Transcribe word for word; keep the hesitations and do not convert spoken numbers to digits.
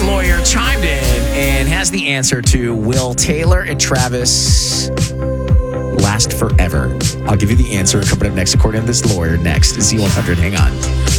lawyer chimed in and has the answer to will Taylor and Travis last forever? I'll give you the answer coming up next, according to this lawyer. Next, Z one hundred. Hang on.